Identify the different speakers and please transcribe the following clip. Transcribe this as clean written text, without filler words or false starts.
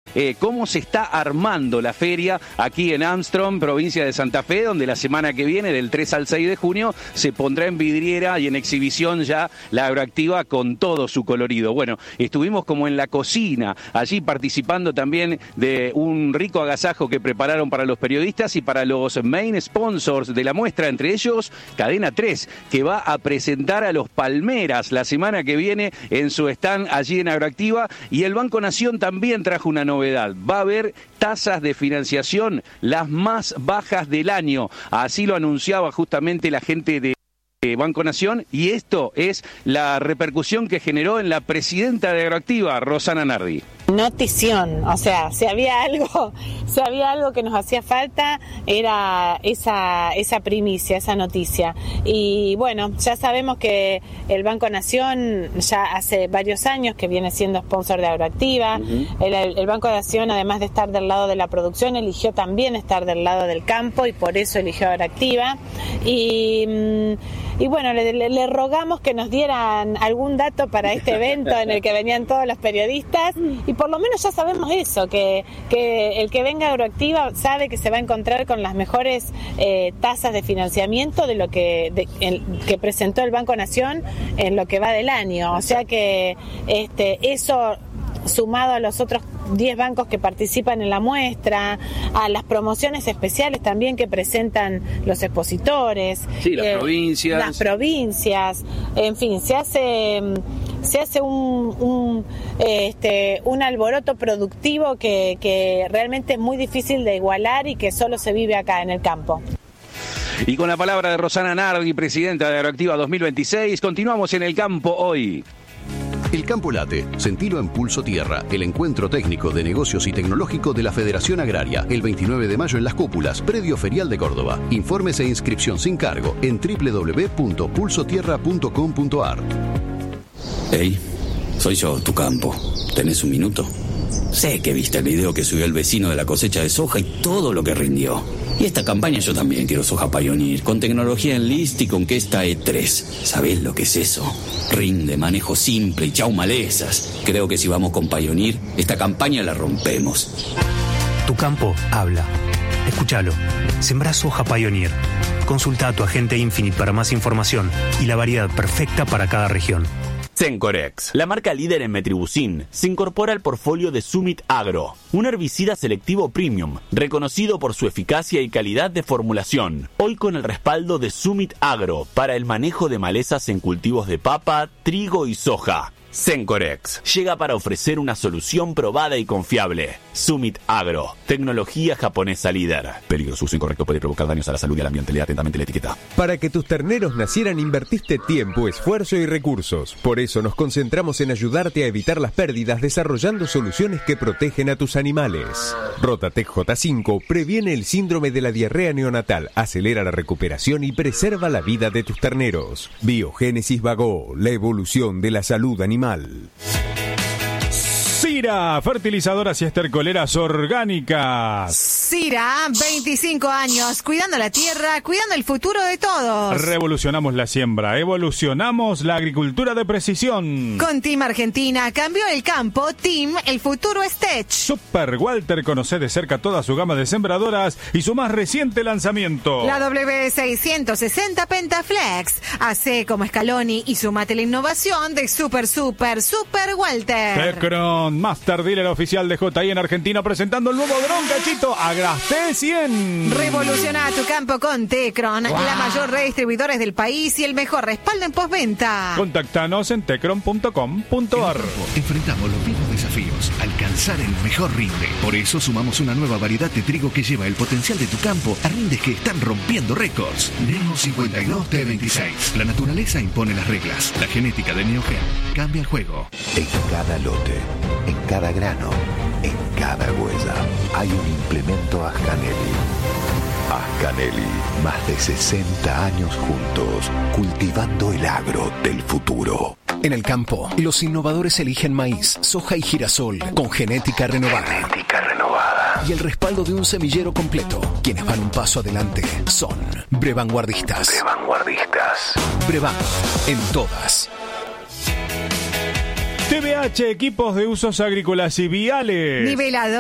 Speaker 1: cómo se está armando la feria aquí en Armstrong, provincia de Santa Fe, donde la semana que viene, del 3 al 6 de junio, se pondrá en vidriera y en exhibición ya la Agroactiva con todo su colorido. Bueno, estuvimos como en la cocina, allí participando también de un rico agasajo que prepararon para los periodistas y para los main sponsors de la muestra, entre ellos Cadena 3, que va a presentar a los Palmeras la semana que viene en su stand allí en Agroactiva, y el Banco Nación también trajo una novedad. Va a haber tasas de financiación las más bajas del año. Así lo anunciaba justamente la gente de Banco Nación, y esto es la repercusión que generó en la presidenta de Agroactiva, Rosana Nardi.
Speaker 2: Notición, o sea, si había algo que nos hacía falta, era esa primicia, esa noticia. Y bueno, ya sabemos que el Banco Nación ya hace varios años que viene siendo sponsor de Agroactiva. El Banco Nación, además de estar del lado de la producción, eligió también estar del lado del campo, y por eso eligió Agroactiva. Y bueno, le rogamos que nos dieran algún dato para este evento en el que venían todos los periodistas, y por lo menos ya sabemos eso, que el que venga a Agroactiva sabe que se va a encontrar con las mejores tasas de financiamiento de lo que presentó el Banco Nación en lo que va del año. O sea que eso, sumado a los otros 10 bancos que participan en la muestra, a las promociones especiales también que presentan los expositores,
Speaker 1: sí, las provincias,
Speaker 2: en fin, se hace un alboroto productivo que realmente es muy difícil de igualar y que solo se vive acá en el campo.
Speaker 1: Y con la palabra de Rosana Nardi, presidenta de Agroactiva 2026, continuamos en el campo hoy.
Speaker 3: El Campo Late, sentilo en Pulso Tierra, el encuentro técnico de negocios y tecnológico de la Federación Agraria, el 29 de mayo en Las Cúpulas, predio ferial de Córdoba. Informes e inscripción sin cargo en www.pulsotierra.com.ar.
Speaker 4: Hey, soy yo, tu campo. ¿Tenés un minuto? Sé que viste el video que subió el vecino de la cosecha de soja y todo lo que rindió. Y esta campaña yo también quiero soja Pioneer, con tecnología Enlist y con Questa E3. ¿Sabés lo que es eso? Rinde, manejo simple y chau malezas. Creo que si vamos con Pioneer, esta campaña la rompemos.
Speaker 5: Tu campo habla. Escúchalo. Sembrá soja Pioneer. Consulta a tu agente Infinite para más información y la variedad perfecta para cada región.
Speaker 6: Sencorex, la marca líder en metribuzin, se incorpora al portfolio de Summit Agro, un herbicida selectivo premium, reconocido por su eficacia y calidad de formulación. Hoy con el respaldo de Summit Agro para el manejo de malezas en cultivos de papa, trigo y soja. Sencorex llega para ofrecer una solución probada y confiable. Summit Agro, tecnología japonesa líder. Peligro, uso incorrecto puede provocar daños a la salud y al ambiente. Lea atentamente la etiqueta.
Speaker 7: Para que tus terneros nacieran invertiste tiempo, esfuerzo y recursos. Por eso nos concentramos en ayudarte a evitar las pérdidas desarrollando soluciones que protegen a tus animales. Rotatec J5 previene el síndrome de la diarrea neonatal, acelera la recuperación y preserva la vida de tus terneros. Biogénesis Vago, la evolución de la salud animal.
Speaker 8: Sira, fertilizadoras y estercoleras orgánicas.
Speaker 9: Sira, 25 años, cuidando la tierra, cuidando el futuro de todos.
Speaker 8: Revolucionamos la siembra, evolucionamos la agricultura de precisión.
Speaker 9: Con Team Argentina cambió el campo, Team el futuro es Tech.
Speaker 8: Super Walter, conoce de cerca toda su gama de sembradoras y su más reciente lanzamiento.
Speaker 9: La W660 Pentaflex. Hacé como Scaloni y sumate la innovación de Super Walter.
Speaker 8: Tecron, Master Dealer oficial de JI en Argentina, presentando el nuevo dron Cachito Agrasté 100.
Speaker 9: Revoluciona tu campo con Tecron, la mayor red de distribuidores del país y el mejor respaldo en postventa.
Speaker 8: Contáctanos en tecron.com.ar.
Speaker 10: Enfrentamos los mismos desafíos, alcanzar el mejor rinde. Por eso sumamos una nueva variedad de trigo que lleva el potencial de tu campo a rindes que están rompiendo récords. Neo 52 T26. La naturaleza impone las reglas. La genética de Neogen cambia el juego.
Speaker 11: En cada lote, en cada grano, en cada huella, hay un implemento Ascanelli. Ascanelli, más de 60 años juntos, cultivando el agro del futuro.
Speaker 12: En el campo, los innovadores eligen maíz, soja y girasol con genética renovada. Y el respaldo de un semillero completo. Quienes van un paso adelante son Brevanguardistas. Brevan, en todas.
Speaker 8: TBH, equipos de usos agrícolas y viales.
Speaker 9: Nivelador.